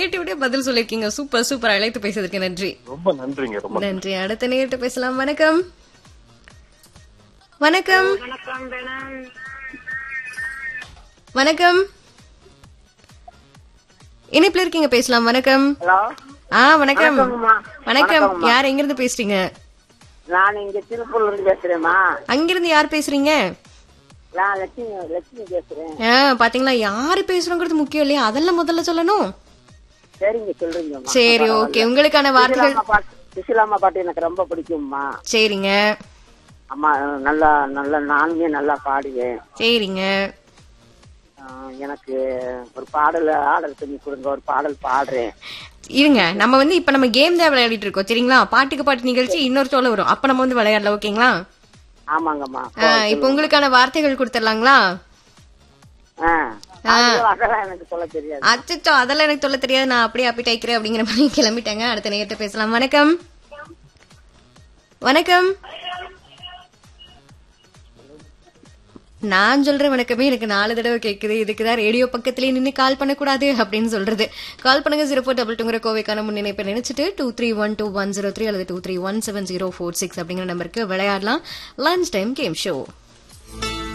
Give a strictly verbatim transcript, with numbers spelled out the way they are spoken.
கிரியேட்டிவிட்டியா பதில் சொல்லிருக்கீங்க. Super super. அழைத்து பேசுறதுக்கு நன்றி. ரொம்ப நன்றிங்க. ரொம்ப நன்றி. அடுத்த நேரத்தை பேசலாம். வணக்கம் வணக்கம் வணக்கம். இணைப்புல இருக்கீங்க, பேசலாம். வணக்கம். ஹலோ. ஆ வணக்கம். வணக்கம். யார் எங்க இருந்து பேசுறீங்க? நான் இங்க திருப்பூர்ல இருந்து பேசுறேம்மா. அங்கிருந்து யார் பேசுறீங்க? நான் லட்சுமி லட்சுமி பேசுறேன். ஆ பாத்தீங்களா, யாரு பேசுறோங்கிறது முக்கியம் இல்லையா, அதெல்லாம் முதல்ல சொல்லணும். சரிங்க, சொல்றீங்கம்மா. சரி, ஓகே. உங்களுக்கான வார்த்தைகள். சுசிலாமா பாட்டு எனக்கு ரொம்ப பிடிக்கும்மா. சரிங்க. அம்மா நல்லா நல்லா நானுமே நல்லா பாடுவேன். சரிங்க. எனக்கு ஒரு பாடல் ஆர்டர் பண்ணி கொடுங்க, ஒரு பாடல் பாடுறேன். இருங்க, நம்ம வந்து இப்ப நம்ம கேம் தான் விளையாடிட்டு இருக்கோம். சரிங்களா? பாட்டுக்கு பாட்டு நிகழ்ச்சி இன்னொரு தோல வரும், அப்ப நம்ம வந்து விளையாடலாம். ஓகேங்களா? ஆமாங்கம்மா. இப்ப உங்களுக்கான வார்த்தைகள் கொடுத்துடலாங்களா? அதெல்லாம் எனக்கு சொல்ல தெரியாது. அச்சோ, அதெல்லாம் எனக்கு சொல்ல தெரியாது. நான் அப்படியே அப்படி டைக்கிறேன் அப்படிங்கிற மாதிரி கிளம்பிட்டாங்க. அடுத்த நேரத்தை பேசலாம். வணக்கம் வணக்கம். நான் சொல்ற வணக்கமே எனக்கு நாலு தடவை கேக்குது. இதுக்குதான் ரேடியோ பக்கத்திலேயே நின்று கால் பண்ணக்கூடாது அப்படின்னு சொல்றது. கால் பண்ணுங்க. ஜீரோ ஃபோர் டபுள் டூங்கிற கோவைக்கான முன்னிணைப்பை நினைச்சிட்டு two three one two one zero three அல்லது two three one seven zero four six அப்படிங்கிற நம்பருக்கு விளையாடலாம். Lunch time game show.